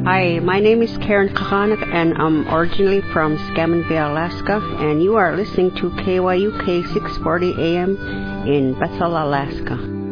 Hi, my name is Karen Kakanak, and I'm originally from Scammonville, Alaska, and you are listening to KYUK 640 AM in Bethel, Alaska.